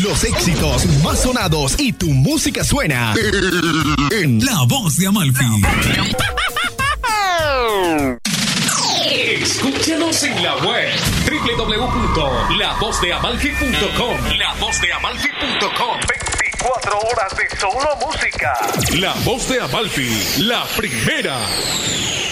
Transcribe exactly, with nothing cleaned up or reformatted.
Los éxitos más sonados y tu música suena en La Voz de Amalfi. Escúchanos en la web doble u doble u doble u punto la voz de amalfi punto com. la voz de amalfi punto com. veinticuatro horas de solo música. La Voz de Amalfi, la primera.